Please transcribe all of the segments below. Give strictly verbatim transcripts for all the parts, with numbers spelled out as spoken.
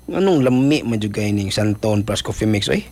Anong lami man jud kay ning Santon plus coffee mix oy.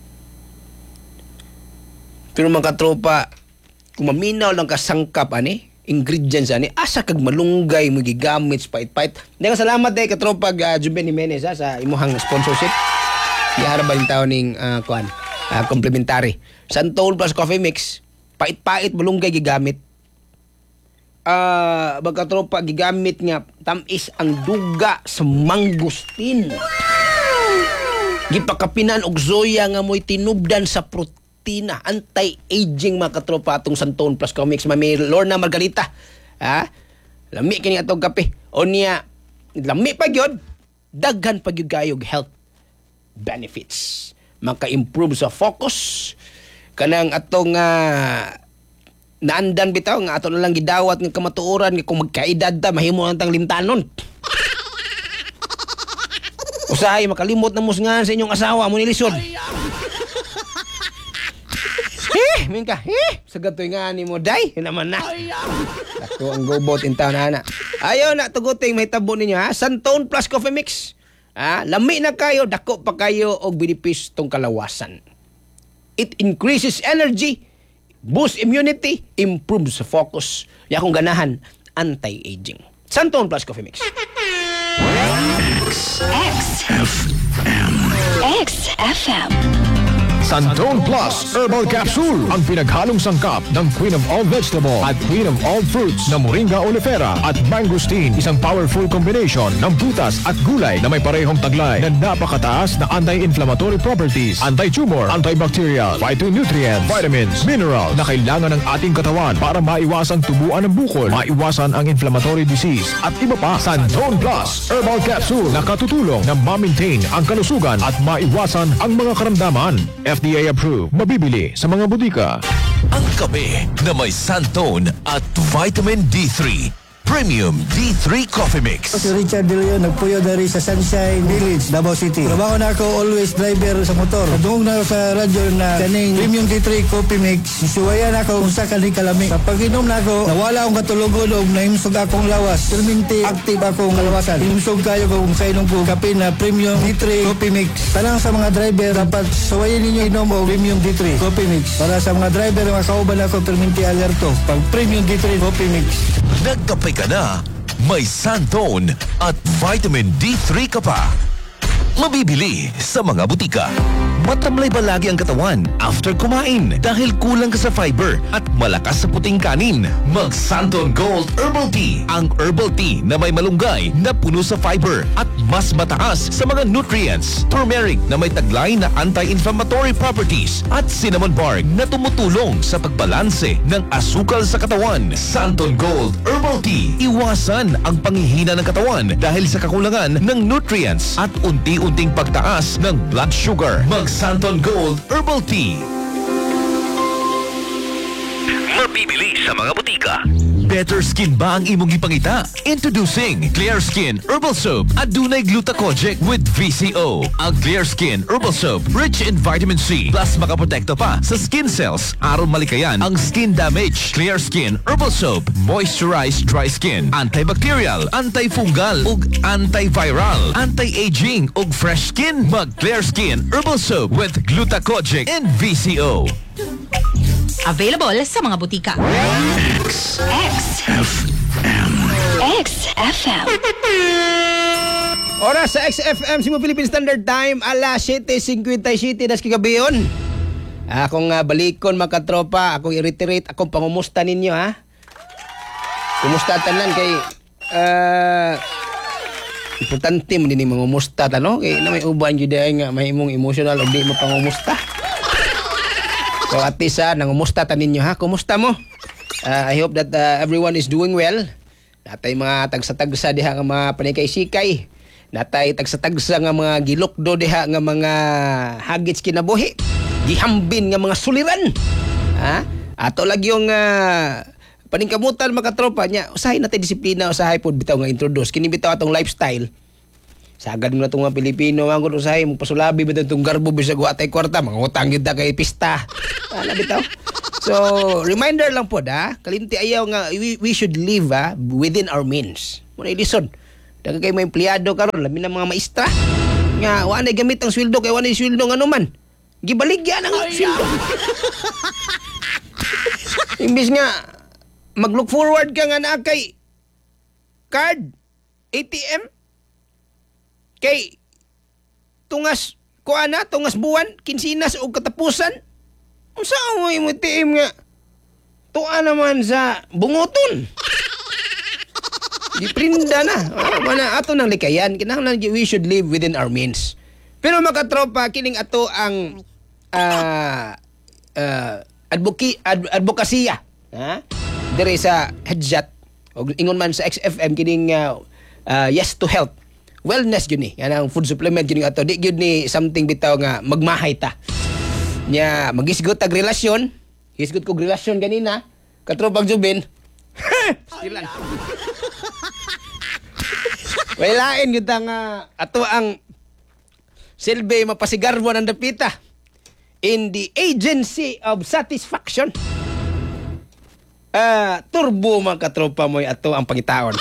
Pero mga katropa, kung maminaw lang ka sangkap ani, ingredients ani, asa kag malunggay mo gigamit sa pait-pait. Daghang salamat day katropa uh, Juben Jimenez ha, sa imuhang sponsorship. Ihara ba yung tao ning uh, kuan, uh, complementary. Santon plus coffee mix, pait-pait malunggay gigamit. Ah, uh, mga katropa gigamit nga tamis ang duga sa mangustin. Gipakapinan og zoya nga mo'y tinubdan sa protina, anti-aging mga katropa atong Santon plus coffee mix. May Lorna Margarita. Ha? Lami kini atong kape. O niya, lami pa gyud, daghan pa gyud kayog health benefits. Maka-improve sa focus. Kanang atong uh, naandan bitaw nga ato na lang gidawat ng kamatuoran nga kung magkaedad ta mahimo ang tang limtanon. Usahay makalimot na musngan sa inyong asawa mo nilisod. Eh, minka, eh, sa gatoy nga ni mo day, naman na. Ato ang gobot in town ana. Ayaw na tuguting may tabo ninyo ha. Santon plus coffee mix. Ha, lami na kayo, dako pa kayo og binipis tong kalawasan. It increases energy, boosts immunity, improves focus. Ya kung ganahan, anti-aging. Santon plus coffee mix. X F M X F M Santon Plus Herbal Capsule, ang pinaghalong sangkap ng Queen of all Vegetable at Queen of all Fruits na Moringa oleifera at mangosteen. Isang powerful combination ng butas at gulay na may parehong taglay na napakataas na anti-inflammatory properties, anti-tumor, antibacterial, phytonutrients, vitamins, mineral na kailangan ng ating katawan para maiwasan tubuan ng bukol, maiwasan ang inflammatory disease at iba pa. Santon Plus Herbal Capsule na katutulong na ma-maintain ang kalusugan at maiwasan ang mga karamdaman. F D A approved. Mabibili sa mga butika. Ang kape na may Santon at vitamin D three. Premium D three Coffee Mix. Si Richard De Leon, nagpuyo dari sa Sunshine Village, Davao City. Trabaho na ako always driver sa motor. Nadungog na ako sa radyo na kaning Premium D three Coffee Mix. Isuwayan ako kung sa kaning kalami. Sa pag-inom na ako, nawala akong katulugon o naimsog akong lawas. Perminti active akong kalawasan. Imsog kayo kung kainom ko kape na Premium D three Coffee Mix. Tanang sa mga driver, dapat suwayan ninyo inom o Premium D three Coffee Mix. Para sa mga driver, makauban ako Perminti Alerto. Pag Premium D three Coffee Mix. Nagkape ka na, may Santon at vitamin D three ka pa. Mabibili sa mga butika. Matamlay ba lagi ang katawan after kumain dahil kulang ka sa fiber at malakas sa puting kanin? Mag Santon Gold Herbal Tea. Ang herbal tea na may malunggay na puno sa fiber at mas mataas sa mga nutrients. Turmeric na may taglay na anti-inflammatory properties at cinnamon bark na tumutulong sa pagbalanse ng asukal sa katawan. Santon Gold Herbal Tea. Iwasan ang panghihina ng katawan dahil sa kakulangan ng nutrients at unti-unting pagtaas ng blood sugar. Mag Santon Gold Herbal Tea. Mabibili sa mga butika. Better skin ba ang imong gipangita? Introducing Clear Skin Herbal Soap. Adunay glutathione with V C O. Ang Clear Skin Herbal Soap rich in vitamin C plus makaprotekto pa sa skin cells aron malikayan ang skin damage. Clear Skin Herbal Soap moisturize dry skin, antibacterial, antifungal ug antiviral, anti-aging ug fresh skin. Mag Clear Skin Herbal Soap with glutathione and V C O. Available sa mga butika. X F M X F M Oras sa X F M, Cebu Philippine Standard Time, alas siyete fifty-seven das kagabiyon. Akong uh, balikon mga katropa, akong i-reiterate, akong pangumusta ninyo ha. Kumusta tanan kay uh, importante mo din yung mangumusta tano kay na may uban jud ay nga may imong emotional o di mo pangumusta. So at least ha, nangumusta ta ninyo ha. Kumusta mo? Uh, I hope that uh, everyone is doing well. Natay mga tagsa-tagsa diha nga mga panikay-sikay. Natay tagsa-tagsa nga mga gilukdo diha nga mga hagits kinabuhi. Gihambin nga mga suliran. Ha? Ato lagi yung uh, paningkamutan mga katropa niya. Usahay natin disiplina, usahay po bitaw nga introduce. Kini bitaw atong lifestyle. Sagad mo na itong mga Pilipino, mga kung usahay, magpasulabi ba itong garbo, bisa ko atay kwarta, mga utang yun na kay pista. Ano bitaw? So, reminder lang po, da, kalinti ayaw nga, we, we should live ha, within our means. Muna ilisod. Daga kayo mga empleyado karon, labi ng mga maestra. Nga wa na gamit ang sweldo kay wa na sweldo nga naman. Gibaligyan ang sweldo. Imbis nga mag-look forward ka nga na kay card, A T M, kay tungas kuana, tungas buwan, kinsinas o katapusan. Unsa mo imo A T M nga? Tuwa naman sa bungoton. Diprinda na. Ah, mana ato nang likayan. Kinahanglan we should live within our means. Pero makatropa, kining ato ang uh, uh, advoki, ad, advokasya. Ha? Dire sa headshot. O ingon man sa X F M, kining uh, uh, yes to health. Wellness yun ni. Yan ang food supplement yun ato. Di yun ni something bitaw nga magmahay ta. Nya, magisgot tag relasyon. Hisgot ko relasyon ganina. Katropang Jubin. Stilan. Wailain yun ang uh, ato ang silbi mapasigarbo ng dapita in the agency of satisfaction. Uh, turbo mga katropa mo ato ang pangitaon.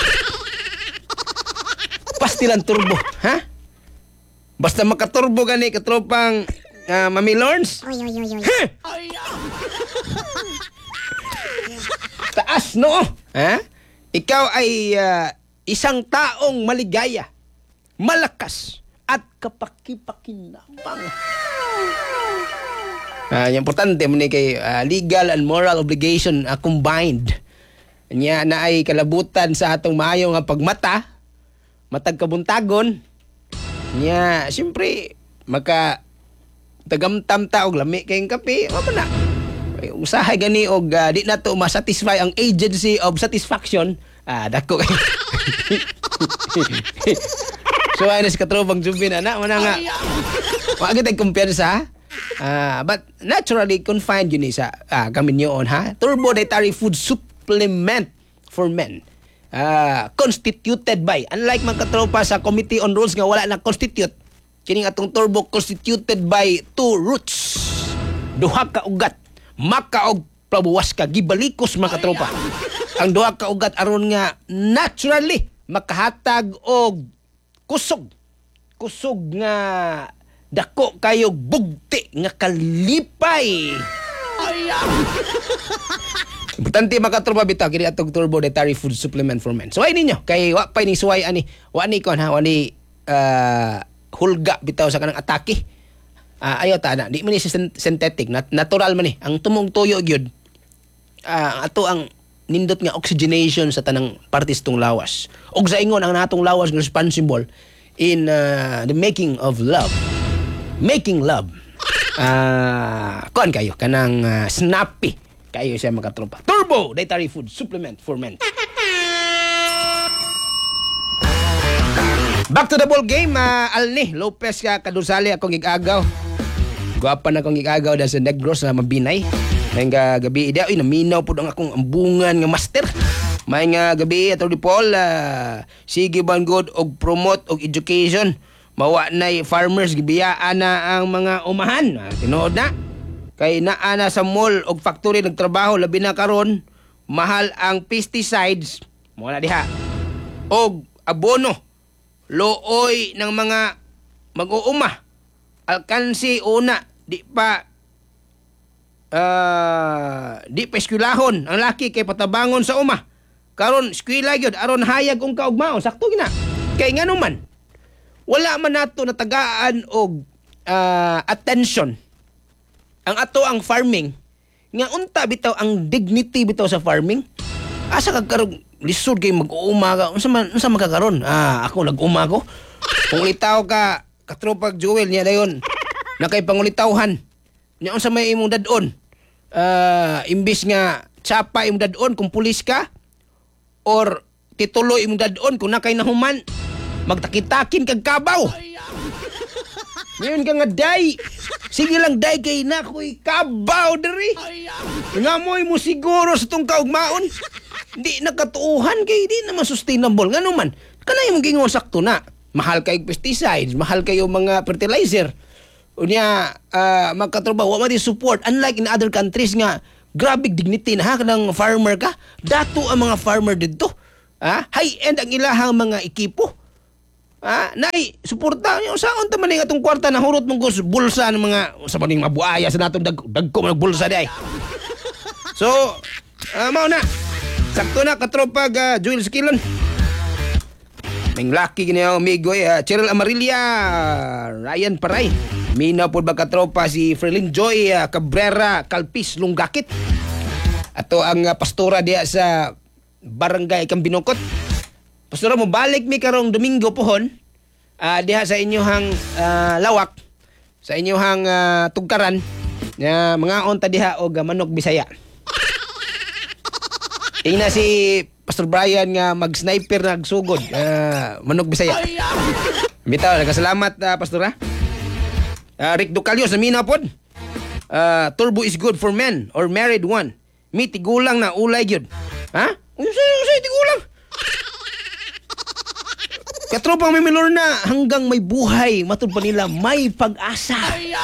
Pastilan turbo, ha? Basta makaturbo gani katropang uh, Mami Lawrence. Oy, oy, oy, oy. Taas, no? Ha? Ikaw ay uh, isang taong maligaya, malakas, at kapaki-pakinabang. Uh, yung importante mo ni kay uh, legal and moral obligation uh, combined. Nya na ay kalabutan sa atong maayo nga pagmata, matag kabuntagon. Nya, siyempre, maka tagamtam ta og lami kayong kape, o na. Usahay gani og uh, di na to masatisfy ang agency of satisfaction. Ah, dako kay. So ay nas katrobang Jubin ana mo na nga. Wa gyud ay kumpiyansa. Ah, but naturally confined yun sa ah, gamin yun ha. Turbo dietary food supplement for men. Ah, constituted by, unlike mga katropa sa Committee on Rules nga wala na constitute, kining atong turbo constituted by two roots, duha ka ugat, maka og plabuwas ka, gibalikos mga katropa. Ang duha ka ugat aron nga naturally makahatag og kusog, kusog nga dako kayo bugti nga kalipay. Importante makatropa bitaw kini atong turbo dietary food supplement for men. So ay ninyo kay wa pa ni suway ani, wa ni kon ha, wa ni uh, hulga bitaw sa kanang atake. Uh, ayaw ta na, di man ni synthetic, nat- natural man ni. Ang tumong tuyo gyud. Uh, ato ang nindot nga oxygenation sa tanang partes tong lawas. Og sa ingon ang natong lawas nga responsible in uh, the making of love. Making love. Ah, uh, kuan kayo kanang uh, snappy kayo siya makatropa. Turbo dietary food supplement for men. Back to the ball game, uh, Alni Lopez ka kadusali akong gigagaw. Guwapa na akong gigagaw da sa Negros na mabinay. May nga gabi ida, uy, naminaw po ang akong ambungan nga master. May nga gabi ato di Paul, uh, sige bangod og promote og education. Mawa na'y farmers gibiyaan na ang mga umahan. Ah, tinuod na. Kay naa na sa mall og factory nagtrabaho labi na karon, mahal ang pesticides. Mo na diha. Og abono. Looy ng mga mag-uuma. Alkansi una di pa uh, di pa eskwelahon ang laki kay patabangon sa uma. Karon eskwela gyud aron hayag ung kaugmao. Sakto gina. Kay ngano man wala man nato natagaan og uh, attention ang ato ang farming nga unta bitaw ang dignity bitaw sa farming. Asa kag karong lisod kay mag-uuma ka unsa man unsa magkakaron? Ah, ako nag-uma ko. Kung litaw ka katropag Joel niya dayon na kay pangulitawhan. Nya unsa may imong dadon? Ah, uh, imbis nga tsapa imong dadon kung pulis ka or titulo imong dadon kung nakay nahuman. Magtakitakin kag kabaw. Ngayon ka nga day. Sige lang day kay na ko'y kabaw diri. Ngamoy mo siguro sa tong kaugmaon. Di nakatuuhan kay di naman sustainable. Nga naman, kanay mong gingon sakto na. Mahal kayo pesticides, mahal kayo mga fertilizer. Unya, uh, magkatrabaho, wa madi support. Unlike in other countries nga, grabe dignity na ha, kanang farmer ka. Dato ang mga farmer dito. Ha? High-end ang ilahang mga ekipo. Ah, nay, suporta niyo saon ta man ning atong kwarta na hurot mong gus bulsa ng mga sa maning mabuaya sa natong dag dagko man bulsa di ay. So, ah, mao na. Sakto na katropag uh, Joel Skilon. Ning lucky gini ang amigo uh, Cheryl Amarilla, Ryan Paray. Mina pod ba katropa si Frelin Joy uh, Cabrera Calpis Lunggakit. Ato ang uh, pastora diya sa Barangay Kambinokot. Pastora mo balik mi karong Domingo pohon uh, diha sa inyohang uh, lawak sa inyohang uh, tugkaran nga mga onta diha og uh, manok Bisaya. Ina si Pastor Brian nga mag-sniper nagsugod uh, manok Bisaya. Bitaw nagkasalamat uh, pastora. Uh, Rick Ducalio sa mina pod. Uh, turbo is good for men or married one. Mi tigulang na ulay gyud. Ha? Unsay unsay tigulang? Katropang may milor na hanggang may buhay, matud pa nila may pag-asa.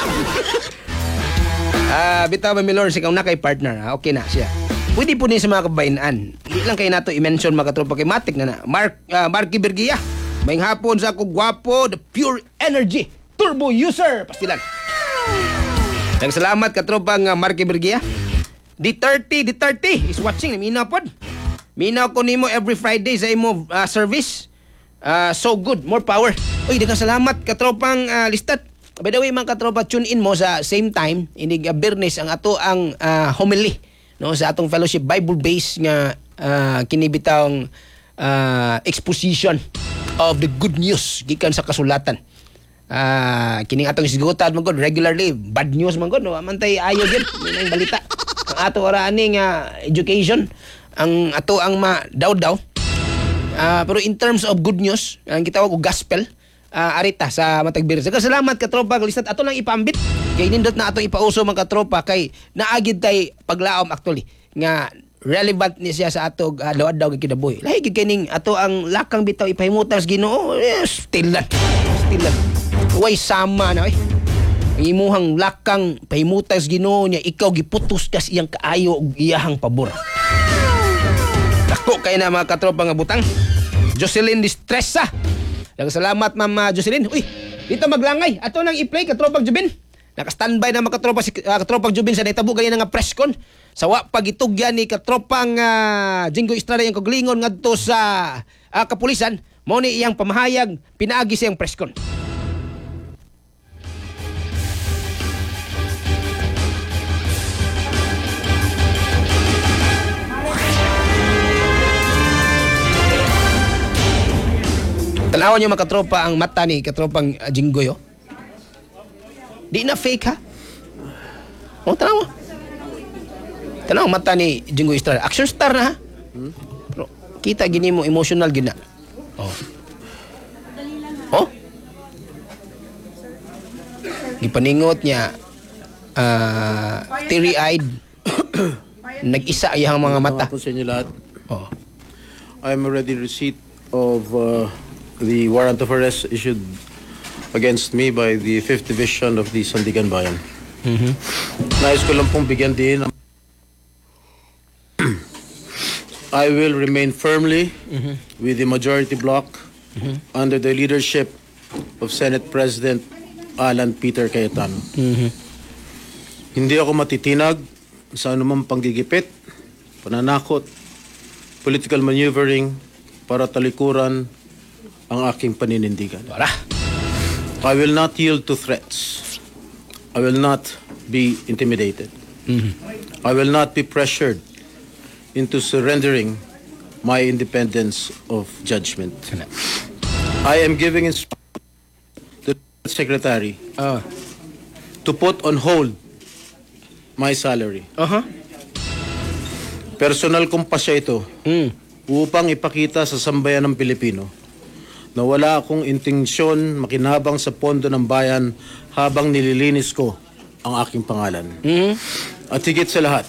Ah, uh, bitaw may milor si kauna kay partner. Ha? Okay na siya. Pwede po din sa mga kabainaan. Hindi lang kayo nato i-mention mga katropa kay Matik na na. Mark, uh, Marky Bergia. Maying hapon sa ako gwapo, the pure energy, turbo user. Pastilan. Salamat katropang uh, Marky Bergia. D thirty, D thirty is watching. Mina pod. Mina ko nimo every Friday sa imo uh, service. Uh, so good, more power. Uy, daghang salamat katropang uh, listat. By the way, mga katropa, tune in mo sa same time inig uh, Bernes ang ato ang uh, homily no sa atong fellowship Bible based nga uh, kinibitawng uh, exposition of the good news gikan sa kasulatan. Ah, uh, kining atong isgutan man gud regularly bad news man gud no amantay ayo gid ning balita. Ang ato ora ani nga education ang ato ang ma daw-daw. Uh, pero in terms of good news, ang gitawag og gospel, uh, arita sa matag Bernes. Salamat katropa listat ato lang ipaambit. Kay nindot na ato ipauso mga katropa kay naagid tay paglaom actually nga relevant ni siya sa ato uh, daw kay kinabuhi. Lahi gid kining ato ang lakang bitaw ipahimutan sa Ginoo. Yes, still lang. Still lang. Way sama na eh. Ang imuhang lakang pahimutan sa Ginoo niya ikaw giputos kas iyang kaayo ug iyahang pabor. Dako kay na mga katropa nga butang. Jocelyn Distressa. Salamat Ma'am Jocelyn. Uy, dito maglangay. Ato nang i-play katropang Jubin. Naka-standby na mga katropa si uh, katropang Jubin sa naitabo ganyan nga presscon. Sawa pagitugyan ni katropang uh, Jingo Estrada yang kaglingon ngadto sa uh, kapulisan. Mao ni iyang pamahayag pinaagi sa iyang presscon. Tanawan niyo mga katropa ang mata ni katropang uh, Jinggoy, oh. Di na fake, ha? O, oh, tanawa. Tanawa mata ni Jinggoy Estrada. Action star na, ha? Hmm? Pero kita gini mo, emotional gina. Oh. Oh? Gipaningot niya, uh, teary-eyed. Nag-isa iyang mga mata. Ako sa inyo lahat. Oh. I'm already receipt of uh, the warrant of arrest issued against me by the fifth Division of the Sandigan Bayan. Mm-hmm. Nais ko lang pong bigyan din. I will remain firmly mm-hmm. with the majority bloc mm-hmm. under the leadership of Senate President Alan Peter Cayetano. Mm-hmm. Hindi ako matitinag sa anumang panggigipit, pananakot, political maneuvering para talikuran ang aking paninindigan. Wala. I will not yield to threats. I will not be intimidated. Mm-hmm. I will not be pressured into surrendering my independence of judgment. I am giving instructions to the Secretary Uh. to put on hold my salary. Uh-huh. Personal kong pasya ito Mm. upang ipakita sa sambayan ng Pilipino na wala akong intensyon makinabang sa pondo ng bayan habang nililinis ko ang aking pangalan. Mm-hmm. At higit sa lahat,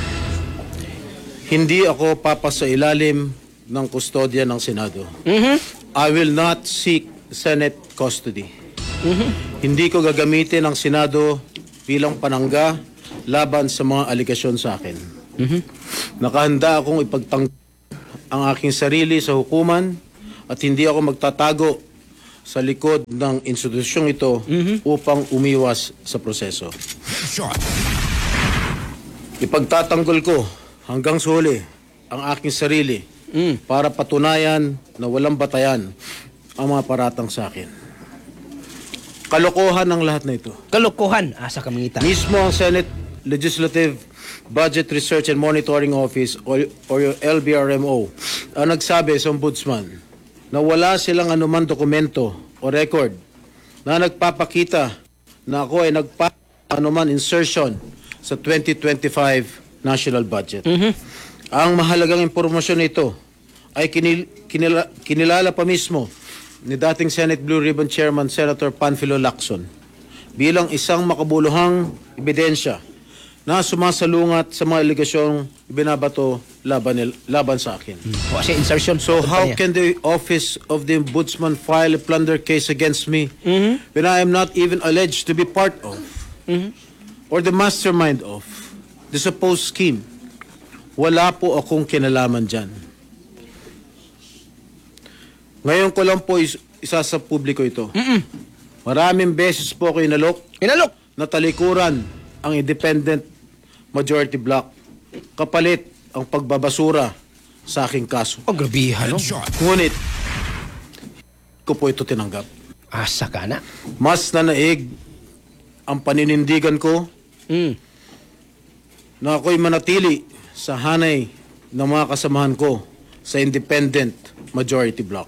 hindi ako papasa ilalim ng kustodya ng Senado. Mm-hmm. I will not seek Senate custody. Mm-hmm. Hindi ko gagamitin ang Senado bilang panangga laban sa mga aligasyon sa akin. Mm-hmm. Nakahanda akong ipagtang ang aking sarili sa hukuman at hindi ako magtatago sa likod ng institusyong ito upang umiwas sa proseso. Ipagtatanggol ko hanggang sa huli ang aking sarili para patunayan na walang batayan ang mga paratang sa akin. Kalokohan ang lahat na ito. Kalokohan, asa kamingita. Mismo ang Senate Legislative Budget Research and Monitoring Office o, o L B R M O ang nagsabi sa Ombudsman na wala silang anuman dokumento o record na nagpapakita na ako ay nagpa anuman insertion sa twenty twenty-five national budget. Mm-hmm. Ang mahalagang impormasyon nito ay kinil, kinila, kinilala pa mismo ni dating Senate Blue Ribbon Chairman Senator Panfilo Lacson bilang isang makabuluhang ebidensya na sumasalungat sa mga alegasyong binabato laban, nil, laban sa akin. O kasi insertion. So how can the office of the Ombudsman file a plunder case against me Mm-hmm. when I am not even alleged to be part of Mm-hmm. or the mastermind of the supposed scheme? Wala po akong kinalaman dyan. Ngayon ko lang po is- isa sa publiko ito. Mm-mm. Maraming beses po ako inalok Inalok. na talikuran ang independent majority block kapalit ang pagbabasura sa aking kaso. Oh, grabihan, no? Ngunit, ko po ito tinanggap. Asa ka na. Mas nanaig ang paninindigan ko Mm. na ako'y manatili sa hanay ng mga kasamahan ko sa independent majority block.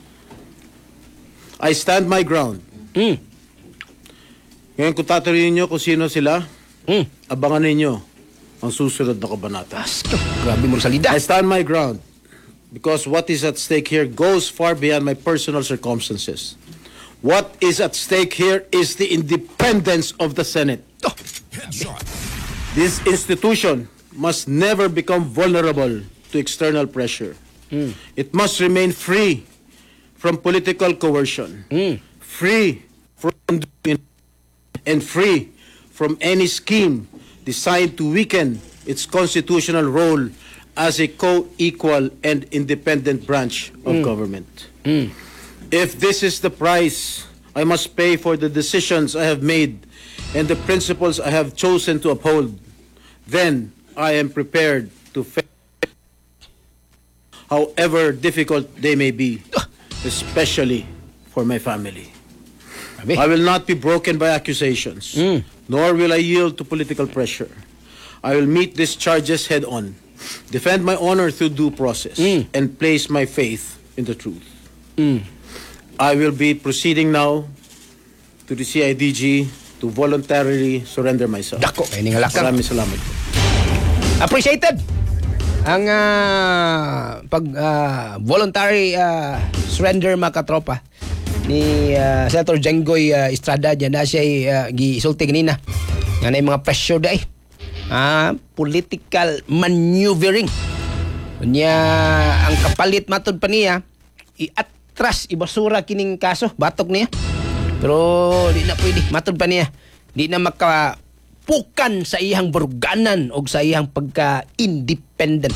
I stand my ground. Mm. Ngayon kung tatanungin niyo kung sino sila, Mm. abangan ninyo ang susunod na kabanata. Asko. Grabe mo salida. I stand my ground because what is at stake here goes far beyond my personal circumstances. What is at stake here is the independence of the Senate. Oh. This institution must never become vulnerable to external pressure. It must remain free from political coercion, Mm. free from and free from any scheme designed to weaken its constitutional role as a co-equal and independent branch of government. If this is the price I must pay for the decisions I have made and the principles I have chosen to uphold, then I am prepared to face however difficult they may be, especially for my family. Grabe. I will not be broken by accusations, nor will I yield to political pressure. I will meet these charges head on, defend my honor through due process, and place my faith in the truth. I will be proceeding now to the C I D G to voluntarily surrender myself. Dako, kaya ni nga lakang. Maraming salamat. Appreciated ang ah, pag ah, voluntary ah, surrender mga katropa ni ah, Senator Jenggoy ah, Estrada diyan na siya uh, gisulti kanina nga na mga pressure dai ah, political maneuvering nya ang kapalit matod pa niya iatras ibasura kining kaso batok niya pero di na pwede matod pa niya di na maka pukan sa iyang burganan o sa iyang pagka-independent.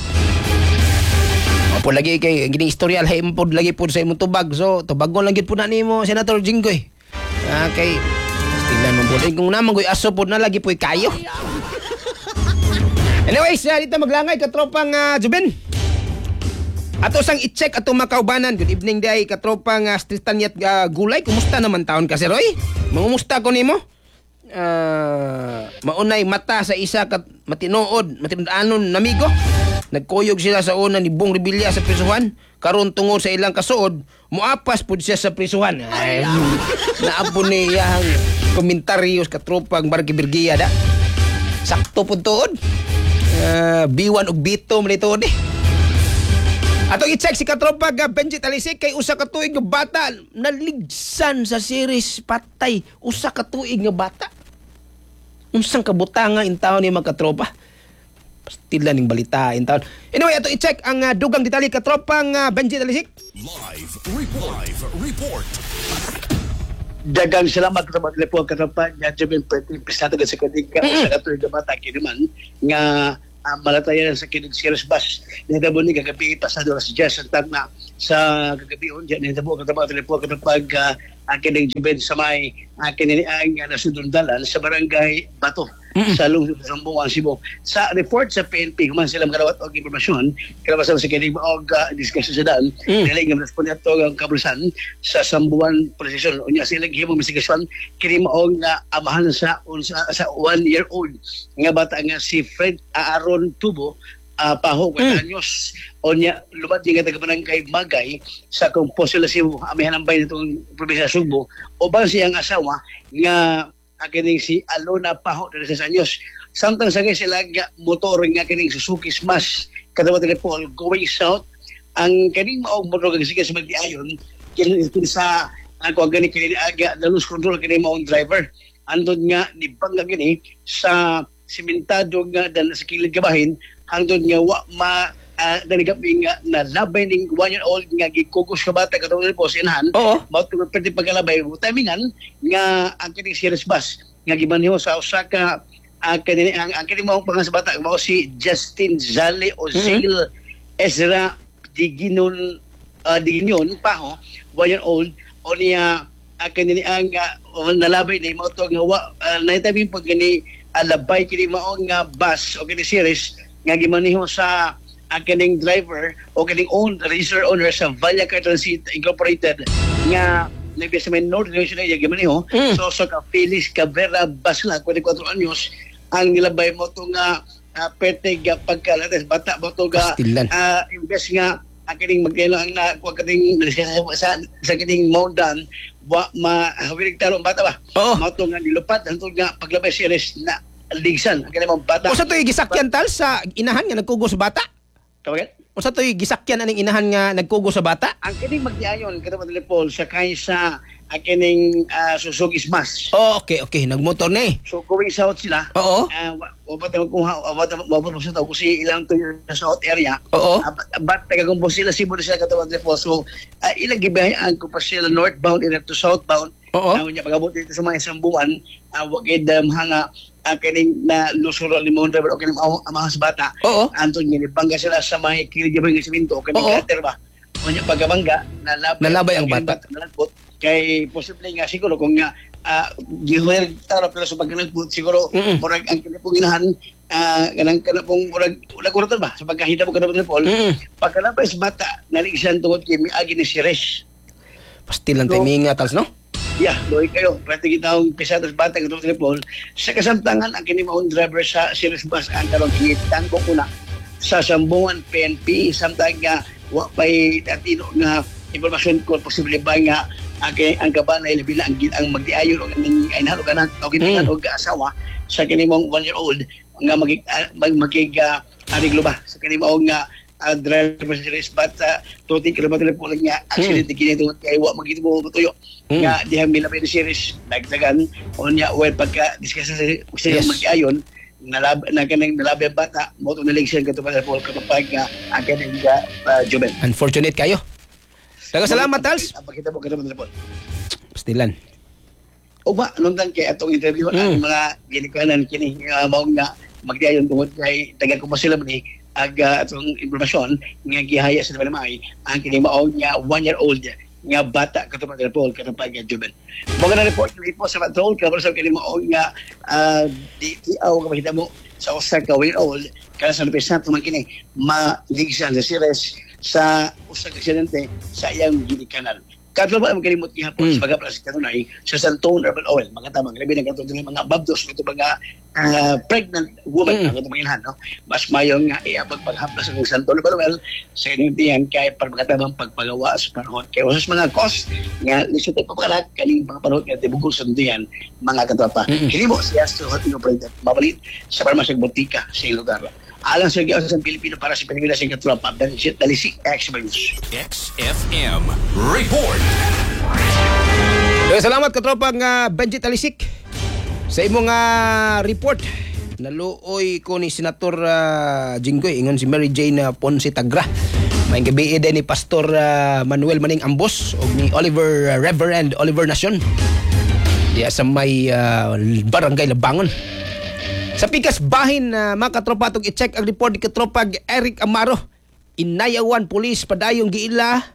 O po lagi kay gining istoryal hay mo lagi po sa imong tubag. So tubagon lang gid po na nimo Senator Jinggoy. Ah kay tingnan mo po kung naman goy aso po na lagi po kayo. Anyways, uh, dito maglangay katropang uh, Juben. Ato sang i-check ato mga kaubanan. Good evening day katropang uh, Tristan uh, Gulay. Kumusta naman taon ka si Roy? Mangumusta ko nimo? Uh, maunay mata sa isa kat matinood matinood-anon namigo nagkuyog sila sa una ni Bong Revilla sa prisuhan karon tungod sa ilang kasuod muapas pud siya sa prisuhan ay naapon ni yang komentaryos katropang Barky Birgia da sakto pud tuod uh, B one ug B two man ito di atong i-check si katropag uh, Benji Talisik kay usa ka tuig nga bata naligsan sa series patay usa ka tuig nga bata unsang kabutanga in taon ni mga katropa pastila ning balita in taon anyway ato i-check ang uh, dugang detalye katropang uh, Benji Talisik Live report. Live report. Dagang salamat sa mga po katapan nga Jebel Pwede Pisado sa kadig ka sa katuig nga bata kinaman nga uh, malatayan sa kinig series bus na dabo ni kagabi pasado sa Jazz ang tag na sa kagabion diyan nito po katapag telepo katapag uh, akin ng Juben sa may akin ni ang uh, nasudundalan sa barangay Bato Mm-mm. sa lungsod ng Zamboanga, Cebu. Sa report sa P N P human sila makadawat og impormasyon kalabasa sa kini og uh, discussion sa daan Mm. dili nga respond ato ang kapulisan sa Sambuan Police Station unya sila gihimo investigasyon kini mao nga amahan sa unsa sa one year old nga bata nga si Fred Aaron Tubo uh, paho Mm. mm. anyos onya lumad nga taga barangay Magay sa Composela Cebu amihan ang bayan nitong probinsya sa Sugbo uban siyang asawa nga akining si Alona Paho dili sa anyos samtang sagay sila nga motor nga kining Suzuki Smash kadawat ni Paul going south ang kining maong motor nga sige sa magdiayon kini sa ako gani kini aga na lose control kini maong driver andon nga ni bangga gini sa simentado nga dan sa kilid gabahin andon nga wa ma uh, daligabi nga na labay ning one year old nga gikugos ka bata katong po sa inahan Oo. mao tungod pwede pagkalabay timingan nga ang kining series bus nga gibanhiho sa usa ka uh, kanini ang ang kining mao pangas bata mao si Justin Zale Ozil Ezra Diginon uh, Dignon Paho one year old o niya uh, kanini ang uh, nalabay ni mao to nga wa uh, naitabi pag gani alabay kini mao nga bus o kini series nga gimaneho sa akining driver o kining own registered owner sa Valia Car Transit Incorporated nga nagbisa may North Region na gimaneho Mm. so so ka Felix Cabrera Basla twenty-four anyos ang nilabay mo to nga uh, peteg pagkalates bata mo to nga Pastilan. uh, imbes nga akining magdelo ang na kuha kating sa sa kining mountain wa mahawilig talong bata ba Oo. mo to nga nilupat ang to nga paglabay series na ligsan ang kining mga bata Usa to'y gisakyan tal sa inahan nga nagkugos sa bata. Kawagan? Usa to'y gisakyan aning inahan nga nagkugos sa bata. Ang kining magdiayon kada Padre Paul sakay sa akining uh, Suzuki Smash. Oh, okay, okay. Nagmotor na eh. So going south sila. Oo. Uh, wapat mo kung wapat mo sa tao kasi ilang to yung sa south area. Oo. Uh, but taga kung sila Cebu sila kada Padre Paul. So uh, ilang gibayan ko pa sila northbound and to southbound. Oo. Uh, nya pagabot dito sa mga isang buwan, uh, wagid um, hanga ang kining na lusuro ni Mount River o kining ang mga bata. Oo. Anton nga bangga sila sa may kilid ng siminto o kining Oo. cutter ba. O nya pagabangga nalabay, Nalabay ang kining bata. nalagpot kay posible nga siguro kung nga uh, gihuwer tara pero sa pagkalagpot siguro Mm-mm. murag ang kinapunginahan uh, kanang kanapong murag wala ko ba sa pagkahita mo kanapong Paul Mm-mm. pagkalabay sa bata naligsan tungod kay miagi ni si Resh. Pastilan So- timing nga tals no. Yeah, doy kayo. Pwede kitang pisatas bata ng Paul. Sa kasamtangan, ang kinimaon driver sa Sirius Bus ang karong kingitan ko kuna sa Sambuan P N P. Samtang nga, wa pa'y tatino nga informasyon ko posible ba nga ang, ang kabanay labi na ang, ang magdiayon o ang inalo ka na o kitingan Mm. o asawa sa kinimong one year old nga magig uh, mag, magig uh, ariglo ba sa kinimong nga uh, driver sa Sirius Bus sa tuting kilometro po lang nga accident mm. kinito kaya wa magito mo tuyo Mm. nga diha milabay ni series dagdagan o niya well pagka discuss sa sa Yes. mag-ayon nalab na kanang nalabi ang bata mo to naligsan kato pa sa Paul kapag nga ang kanang uh, Juben. Unfortunate kayo. Daga salamat tals. Pagkita mo kato pa sa Paul. Pastilan. O ba nung tan kay atong interview ang Mm. mga ginikanan kini uh, mao nga magdayon tungod kay taga ko pa sila ni aga atong impormasyon nga gihaya sa Palamay ang kini mao nga one year old nga bata katong mga Paul katong pag Juben. Mga na report ni po sa patrol ka sa kini mao nga uh, di di aw ka makita mo sa usa ka one year old kana sa represent man kini maligsan sa series sa usa ka aksidente sa iyang ginikanan. Kadto ba ang kalimot gihapon Mm. sa pagaplas kanunay sa Santone Herbal Oil mga tamang labi na kadto mga babdos ito mga uh, pregnant woman Mm. ang mm. mga no mas mayo nga iabag paghaplas ng Santone Herbal Oil sa inyong tiyan kay para makatabang pagpagawa sa panahon kay usas mga cost nga lisod ay papakalat kaning mga panahon kay tibugol sa tiyan mga katwapa Mm. kini mo siya sa hot operator mabalit sa parmasig botika sa iyong lugar alang sa giyaw sa Pilipino para sa Pilipinas sa katwapa Benjit Dalisik Experts. X F M Report. Daga salamat katropang uh, Benji Talisik sa imong uh, report. Naluoy ko ni Senator uh, Jinggoy ingon si Mary Jane uh, Ponce Tagra. May gabi din ni Pastor uh, Manuel Maning Ambos o ni Oliver uh, Reverend Oliver Nacion. Diya sa may uh, barangay Labangon. Sa pikas bahin na uh, mga katropa itong i-check ang report ni katropag Eric Amaro. Inayawan pulis padayong giila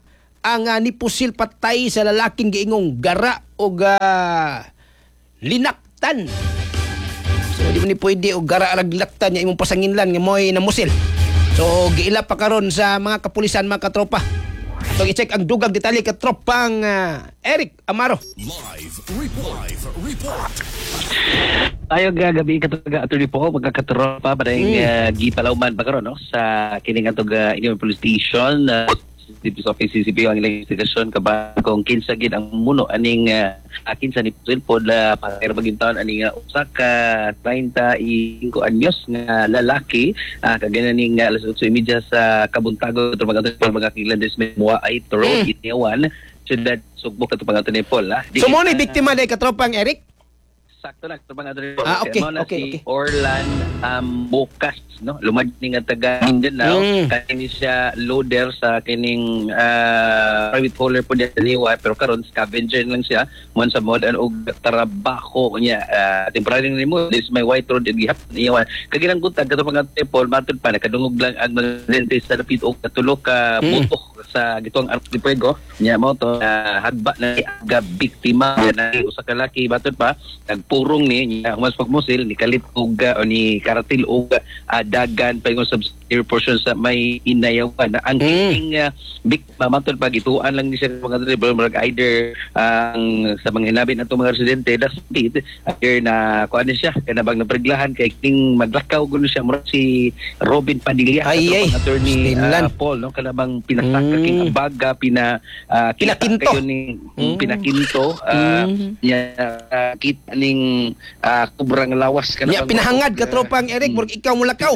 ang uh, nipusil patay sa lalaking giingong gara o uh, linaktan. So di man ni pwede og gara raglaktan niya imong pasanginlan nga mo'y namusil. So giila pa karon sa mga kapulisan mga katropa. So i-check ang dugang detalye katropang uh, Eric Amaro. Live report. Live report. Ayo gabi katuga attorney po magkakatropa pa dahil Mm. uh, gipalawman pa karon no sa kining atog uh, Indian Police Station uh, City Office C C P ang ilang investigasyon kabakong kinsa gid ang muno aning uh, kinsa ni Pilpod la para magintaon aning uh, usa ka thirty-five anyos nga lalaki uh, kagana ning uh, alas eight thirty sa Kabuntago ito mga mga kilandes mo ay Road Mm. Iniawan siyudad Sugbo katupang attorney Paul ha. So mo ni biktima day katropang Eric? Sakto lang mga adre. Ah, okay, Ano na okay, si okay. Orlan um, Bocas, no? Lumad ni nga taga Mindanao. Mm. Kani siya loader sa kining uh, private hauler po diya niwa pero karon scavenger lang siya mo sa mod and og trabaho niya uh, temporary nimo this my white road gihap niya kaginang guntag kato mga temple matud pa nakadungog lang ang mga dentist sa dapit og katulok ka Mm. butok sa gitong Arte Puego niya mo to uh, hagba na aga biktima na usa ka laki batud pa nagpurong ni niya humas pagmusil ni kalit og uh, o ni karatil og uh, dagan pa yung subsidiary portion sa may inayawan na ang Mm. kining uh, biktima matud pa gituan lang ni siya mga driver mga either ang sa mga hinabit nato mga residente das speed after na kuan siya kanabang napreglahan kay kining maglakaw gulo siya mura si Robin Padilla Ay, ay. attorney Stilan. uh, Paul no kanabang pinasaka Mm. king baga pina uh, kita Pinakinto. kayo ni Mm. pinakinto uh, Mm. niya uh, kita ning uh, kubrang lawas Nya pinahangad katropang Eric murag ikaw mulakaw.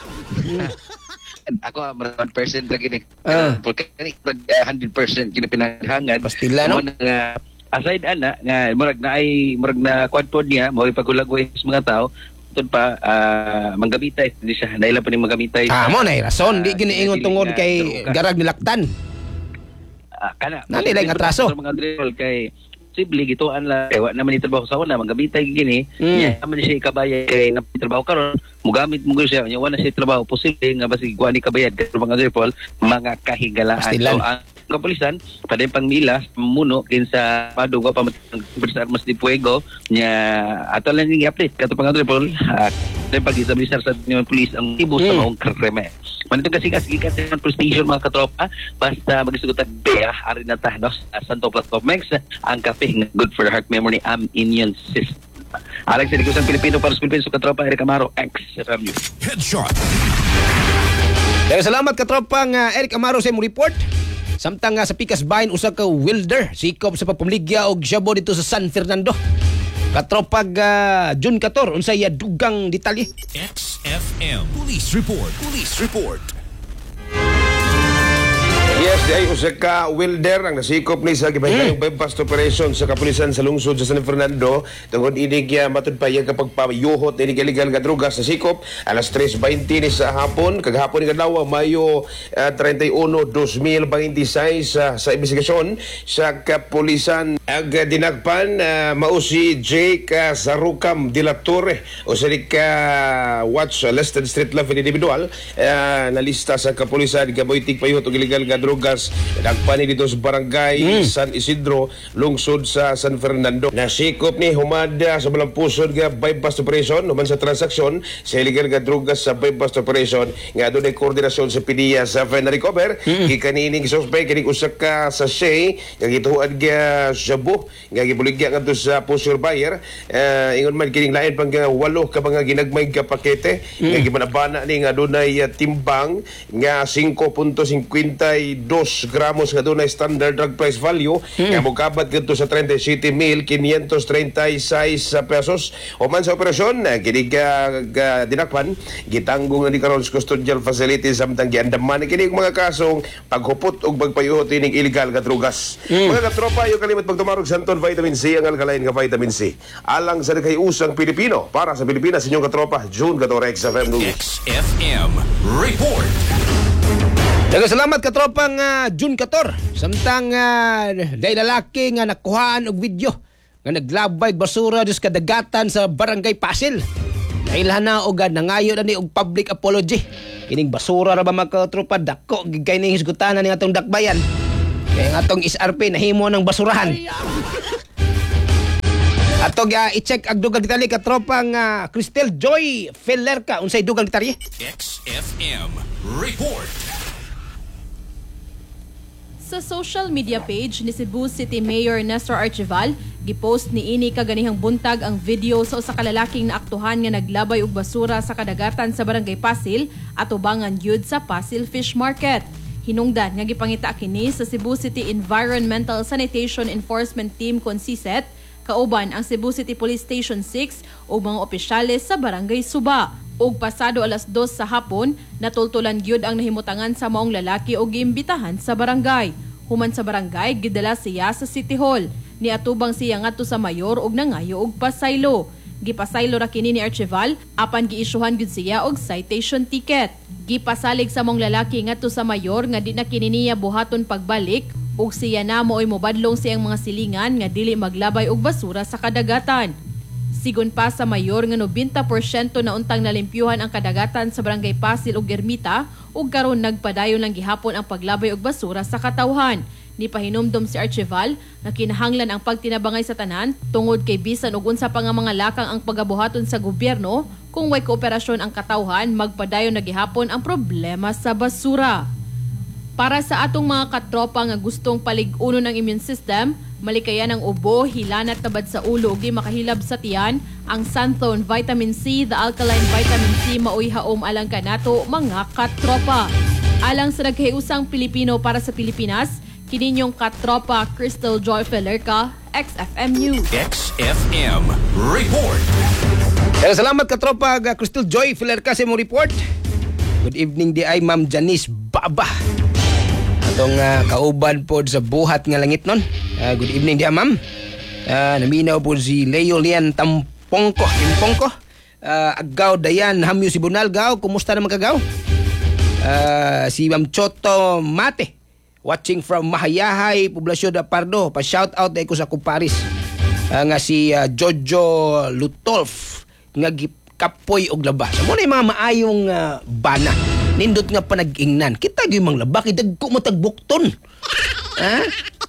ako one percent lagi ni Ah. porque kani one hundred percent kini pinahangad Pastila, no? Mo nga, aside ana nga murag na ay murag na kwadpod niya mo ipagulagway sa mga tao tun pa uh, manggamitay di siya dahil pa ni manggamitay Ah, mo na rason di Ah, giniingon dili tungod nga kay droga. garag nilaktan. Ah, kana Nani lang atraso? mga drill kay simple gituan la kay wa naman itrabaho sa una manggamitay gini Mm. nya naman siya ikabaya kay napitrabaho karon mugamit mo siya nya wala siya trabaho posible nga basig kuan ni kabayad kay mga drill mga kahigalaan Pastilan. so ang kapulisan paday pangmila muno kinsa padugo pa sa Armas de Puego nya ato lang ni update kato mga drill at pag-isabisar sa mga pulis ang ibo sa Mm. maong kreme. Manito kasi kasi kasi ng police station mga katropa basta magisugot ang beya ari na tahnos Santo Platform Max ang kape nga good for the heart memory am immune system. Alex Edicos ang Pilipino para sa Pilipino sa katropa Eric Amaro X F M U. Headshot. Kaya salamat katropang uh, Eric Amaro sa imong report. Samtang nga sa Pikas Bayan usa ka welder sikop sa pagpamligya og syabo dito sa San Fernando. Katropag uh, June fourteen unsay uh, dugang detalye. X F M. Police report. Police report. Yes, di ay usa ka welder ang nasikop ni sa gibahitang mm. bypass operation sa kapulisan sa lungsod sa San Fernando tungod inig uh, matud pa iya kapag payuhot inig illegal nga drugas sa sikop alas tres twenty ni sa hapon kaghapon ni kadlaw Mayo uh, thirty-one, twenty twenty-six uh, sa investigasyon sa kapulisan ag uh, dinagpan uh, mao si Jake uh, Sarukam de la Torre o sa ka watch uh, listed street love individual uh, na lista sa kapulisan gaboytig payuhot og illegal nga drugas nagpani dito sa barangay Mm. San Isidro lungsod sa San Fernando nasikop ni humada sa malampusod nga bypass operation human sa transaksyon sa illegal nga drugas sa bypass operation nga adunay koordinasyon sa P D E A sa na recover Mm. gikanining suspect kining usa ka sachet nga gituad nga shabu nga gibuligya ngadto sa pusher buyer uh, ingon man kining lain pang nga walo ka mga ginagmay ka pakete nga gibanabana ni nga adunay uh, timbang nga five point fifty-two gramos nga dunay standard drug price value Mm. nga mokabat kadto sa thirty-seven mil five hundred thirty-six pesos human sa operasyon uh, kini ka, ka dinakpan gitanggong na ni karon sa custodial facility samtang giandaman kini mga kasong paghupot ug pagpayuhot ining illegal nga drugas. Mm. Mga katropa ayo kalimot pagtumarog sa Anton Vitamin C ang alkalain nga vitamin C alang sa kay usang Pilipino para sa Pilipinas inyong katropa June fourteen X F M News. X F M report. Daga salamat katropang uh, June fourteen. Samtang uh, day lalaki nga nakuhaan og video nga naglabay basura dis kadagatan sa barangay Pasil. Dailhan na og uh, nangayo na ni og public apology. Kining basura ra ba mga katropa dako gigay ning hisgutan ni atong dakbayan. Kaya nga atong S R P nahimo ng basurahan. Atong uh, i-check ang dugang detalye katropang uh, Cristel Joy Felerca unsay dugang detalye? X F M Report. Sa social media page ni Cebu City Mayor Nestor Archival, gipost ni ini kaganihang buntag ang video sa usa ka lalaking naaktuhan nga naglabay og basura sa kadagatan sa Barangay Pasil at ubangan gyud sa Pasil Fish Market. Hinungdan nga gipangita kini sa Cebu City Environmental Sanitation Enforcement Team Consiset, kauban ang Cebu City Police Station six o mga opisyales sa Barangay Suba. Og pasado alas dos sa hapon, natultulan gyud ang nahimutangan sa maong lalaki og giimbitahan sa barangay. Human sa barangay, gidala siya sa City Hall. Niatubang siya ngadto sa mayor og nangayo og pasaylo. Gipasaylo ra kini ni Archival apan giisyuhan gyud siya og citation ticket. Gipasalig sa maong lalaki ngadto sa mayor nga di na kini niya buhaton pagbalik ug siya na mooy mobadlong siyang mga silingan nga dili maglabay og basura sa kadagatan. Sigon pa sa mayor nga ninety percent na untang nalimpyuhan ang kadagatan sa Barangay Pasil ug Ermita ug karon nagpadayon lang gihapon ang paglabay og basura sa katawhan. Ni pahinumdom si Archival na kinahanglan ang pagtinabangay sa tanan tungod kay bisan og unsa pa nga mga lakang ang pagabuhaton sa gobyerno kung way kooperasyon ang katawhan magpadayon na gihapon ang problema sa basura. Para sa atong mga katropa nga gustong palig-unon ang immune system, malikayan ang ubo, hilanat tabad sa ulo ug di makahilab sa tiyan, ang Santhone Vitamin C, the alkaline vitamin C maoy haom alang kanato mga katropa. Alang sa nagkahiusang Pilipino para sa Pilipinas, kininyong katropa Cristel Joy Felerca, X F M News. X F M Report. Kaya salamat katropa uh, Cristel Joy Felerca sa imong report. Good evening di ay Ma'am Janice Baba. Atong uh, kauban po sa buhat nga langit nun. Uh, good evening dia ma'am. Uh, naminaw po si Leo Lian Tampongko. Timpongko. Uh, Agaw Dayan Hamyo Sibunal. Gaw, kumusta naman kagaw? Uh, si Ma'am Choto Mate. Watching from Mahayahay, Poblasyon da Pardo. Pa-shout out na ko sa kumparis. Uh, nga si uh, Jojo Lutolf. Nga kapoy og laba. Sa muna yung mga maayong uh, bana. Nindot nga panag-ingnan. Kita yung mga laba, kitag ko matagbukton. Ha?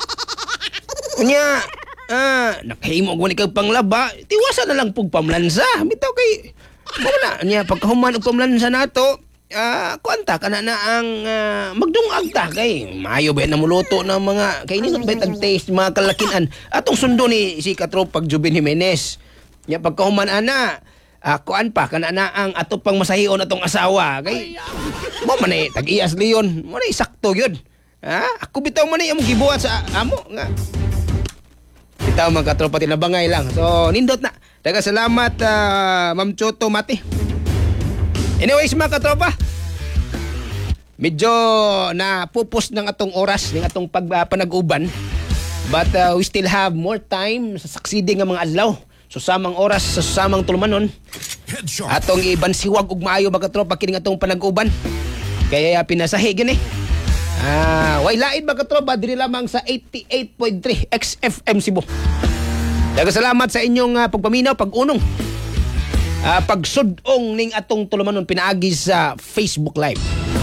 Kunya, ah, nakahimo ko ni kag panglaba, tiwasan na lang pug pamlansa. Bitaw kay, muna, niya, pagkahuman og pamlansa nato, ah, kuanta ka na na ang uh, magdungag ta kay, mayo ba na muluto ng mga, kay nindot ba tag-taste mga kalakinan. Atong sundo ni si Katropag Jubin Jimenez. Niya, pagkahuman ana, Ah, kuan pa kana na ang ato pang masahion atong asawa kay mo man eh tag-iyas leon mo na sakto gyud ha ako bitaw man eh among gibuhat sa amo nga bitaw man katropa tinabangay lang so nindot na daga salamat uh, Ma'am Choto Mati. Anyways mga katropa, medyo na pupos ng atong oras ng atong pag uh, panag-uban but uh, we still have more time sa succeeding nga mga adlaw. So samang oras sa samang tulumanon atong ibansiwag ug maayo mga katropa kining atong panag-uban. Kaya pinasahi gini. Ah, way lain mga katropa diri lamang sa eighty-eight point three X F M Cebu. Daghang salamat sa inyong uh, pagpaminaw, pag-unong. Uh, pagsudong ning atong tulumanon pinaagi sa Facebook Live.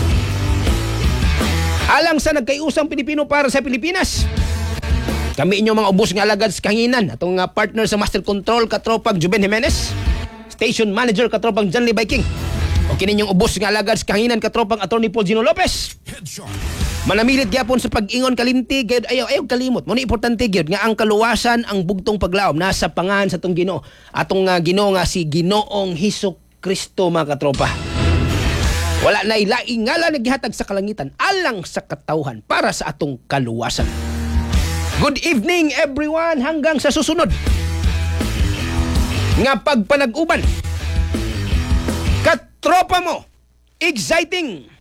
Alang sa nagkayusang Pilipino para sa Pilipinas. Kami inyong mga ubos nga alagad sa kahanginan. Atong uh, partner sa Master Control, Katropang Juben Jimenez. Station Manager, Katropang John Lee Viking. O kininyong ubos nga alagad sa kahanginan, Katropang Attorney Paul Gino Lopez. Manamilit gyapon sa pag-ingon kalimti, gayud ayaw, ayaw kalimot. Muna importante gyud nga ang kaluwasan, ang bugtong paglaom, nasa pangan sa atong Ginoo. Atong uh, Ginoo nga si Ginoong Hesukristo mga katropa. Wala na ilaing ngalan naghihatag sa kalangitan, alang sa katawhan para sa atong kaluwasan. Good evening everyone hanggang sa susunod nga pagpanag-uban. Katropa mo, exciting!